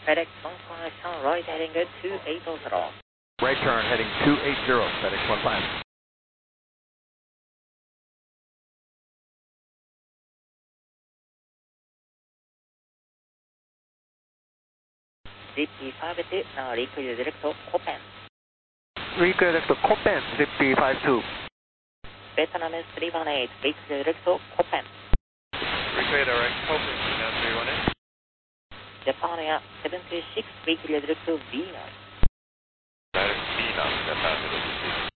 FedEx 157, right heading 280. Right turn heading 280, FedEx 157. ZP52, now reclear direct to Copen. Reclear direct to Copen, ZP52. Vietnamese 318, reclear direct to Copen. Reclear direct Copen, now 318. Japan Air 726, reclear direct to Venus. Direct Venus, Japan 726.